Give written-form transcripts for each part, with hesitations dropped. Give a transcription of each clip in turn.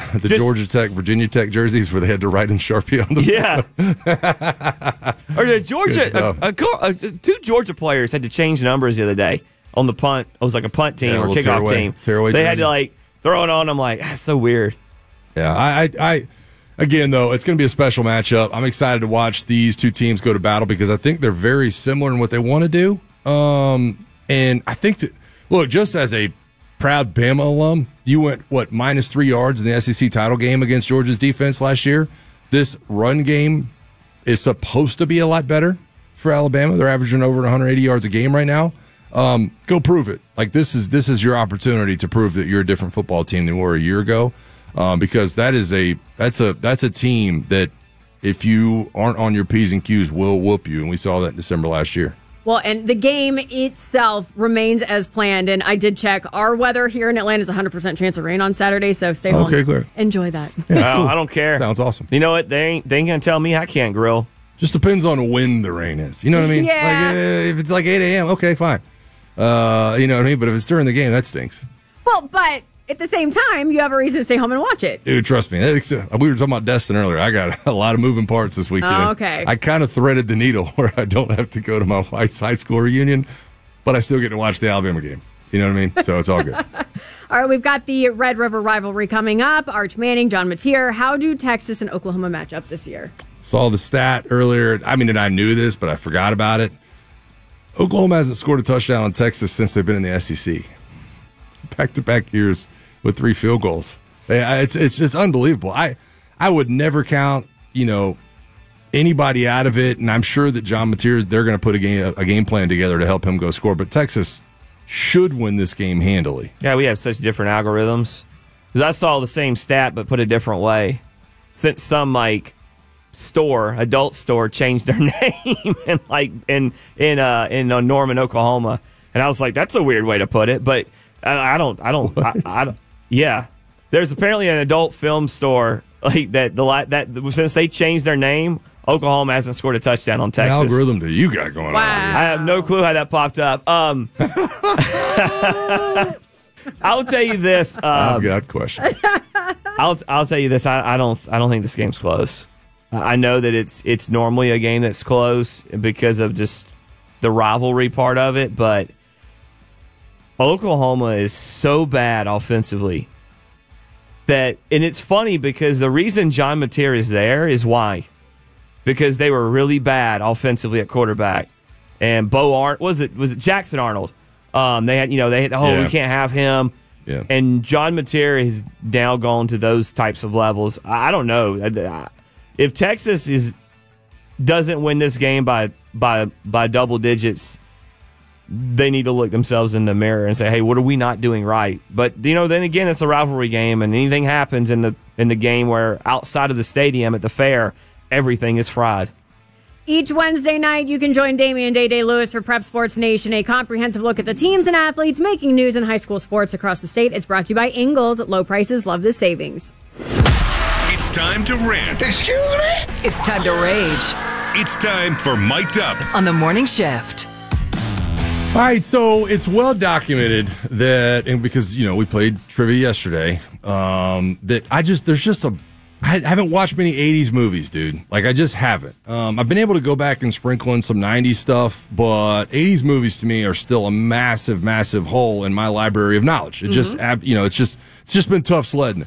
Georgia Tech, Virginia Tech jerseys where they had to write in Sharpie on them. Yeah. Or the Georgia, two Georgia players had to change numbers the other day on the punt. It was like a punt team or kickoff team. They had to throw it on. I'm like, that's so weird. Yeah, I again, though, it's going to be a special matchup. I'm excited to watch these two teams go to battle because I think they're very similar in what they want to do. And I think that, look, just as a proud Bama alum, you went, -3 yards in the SEC title game against Georgia's defense last year. This run game is supposed to be a lot better for Alabama. They're averaging over 180 yards a game right now. Go prove it. Like, this is your opportunity to prove that you're a different football team than we were a year ago. Because that's a team that, if you aren't on your P's and Q's, will whoop you. And we saw that in December last year. Well, and the game itself remains as planned. And I did check. Our weather here in Atlanta is 100% chance of rain on Saturday, so stay home. Okay, clear. Enjoy that. Yeah, cool. I don't care. Sounds awesome. You know what? They ain't going to tell me I can't grill. Just depends on when the rain is. You know what I mean? Yeah. Like, if it's like 8 a.m., okay, fine. You know what I mean? But if it's during the game, that stinks. Well, but at the same time, you have a reason to stay home and watch it. Dude, trust me. We were talking about Destin earlier. I got a lot of moving parts this weekend. Oh, okay. I kind of threaded the needle where I don't have to go to my wife's high school reunion, but I still get to watch the Alabama game. You know what I mean? So it's all good. All right, we've got the Red River rivalry coming up. Arch Manning, John Mateer. How do Texas and Oklahoma match up this year? Saw the stat earlier. I mean, and I knew this, but I forgot about it. Oklahoma hasn't scored a touchdown on Texas since they've been in the SEC. Back-to-back years with 3 field goals. It's unbelievable. I would never count, anybody out of it, and I'm sure that John Mateer, they're going to put a game plan together to help him go score. But Texas should win this game handily. Yeah, we have such different algorithms. Because I saw the same stat but put a different way. Since some adult store changed their name in Norman, Oklahoma, and I was like, that's a weird way to put it, but I don't. Yeah, there's apparently an adult film store that since they changed their name, Oklahoma hasn't scored a touchdown on Texas. What algorithm do you got going on? I have no clue how that popped up. I'll tell you this. I've got questions. I'll tell you this. I don't think this game's close. I know that it's normally a game that's close because of just the rivalry part of it, but Oklahoma is so bad offensively and it's funny because the reason John Mateer is there is why? Because they were really bad offensively at quarterback, and was it Jackson Arnold? They had we can't have him. Yeah. And John Mateer has now gone to those types of levels. I don't know if Texas doesn't win this game by double digits. They need to look themselves in the mirror and say, "Hey, what are we not doing right?" But then again, it's a rivalry game, and anything happens in the game where outside of the stadium at the fair, everything is fried. Each Wednesday night, you can join Damian Day Lewis for Prep Sports Nation. A comprehensive look at the teams and athletes making news in high school sports across the state. It's brought to you by Ingles. At low prices, love the savings. It's time to rant. Excuse me? It's time to rage. It's time for Mic'd Up on the Morning Shift. All right, so it's well documented that, and because, we played trivia yesterday, that I haven't watched many 80s movies, dude. Like, I just haven't. I've been able to go back and sprinkle in some 90s stuff, but 80s movies to me are still a massive, massive hole in my library of knowledge. It just, it's just been tough sledding.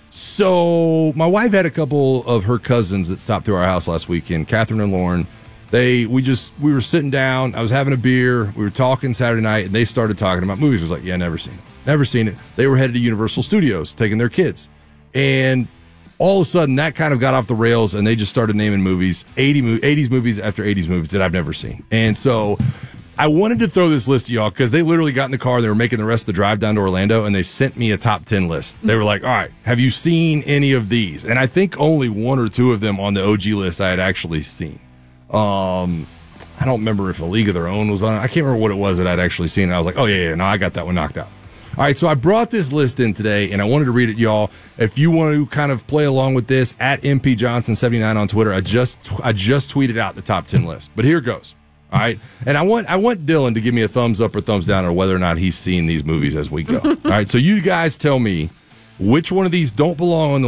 So my wife had a couple of her cousins that stopped through our house last weekend, Catherine and Lauren. We were sitting down. I was having a beer. We were talking Saturday night, and they started talking about movies. I was like, yeah, never seen it. They were headed to Universal Studios, taking their kids. And all of a sudden, that kind of got off the rails, and they just started naming movies, 80s movies after 80s movies that I've never seen. And so I wanted to throw this list to y'all because they literally got in the car. They were making the rest of the drive down to Orlando, and they sent me a top 10 list. They were like, all right, have you seen any of these? And I think only 1 or 2 of them on the OG list I had actually seen. I don't remember if A League of Their Own was on it. I can't remember what it was that I'd actually seen. And I was like, oh, yeah, no, I got that one knocked out. All right, so I brought this list in today, and I wanted to read it, y'all. If you want to kind of play along with this, at MPJohnson79 on Twitter, I just tweeted out the top 10 list. But here it goes. All right, and I want Dylan to give me a thumbs up or thumbs down on whether or not he's seen these movies as we go. All right, so you guys tell me which one of these don't belong on the